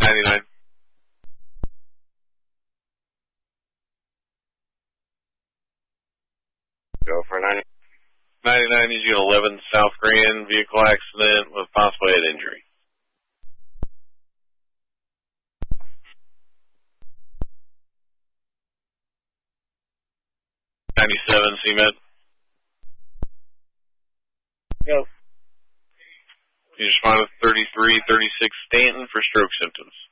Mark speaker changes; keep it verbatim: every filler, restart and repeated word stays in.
Speaker 1: ninety-nine. Go for ninety. ninety-nine, you get eleven South Grand vehicle accident with possible head injury. ninety-seven, C M E D.
Speaker 2: Go.
Speaker 1: You respond with thirty-three thirty-six Stanton for stroke symptoms.